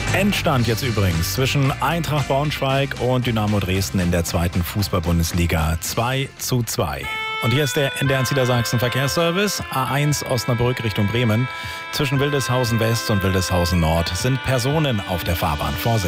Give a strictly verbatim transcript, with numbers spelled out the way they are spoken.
Endstand jetzt übrigens zwischen Eintracht Braunschweig und Dynamo Dresden in der zweiten Fußball-Bundesliga. zwei zu zwei. Und hier ist der N D R Niedersachsen Verkehrsservice. A eins Osnabrück Richtung Bremen. Zwischen Wildeshausen West und Wildeshausen Nord sind Personen auf der Fahrbahn. Vorsicht!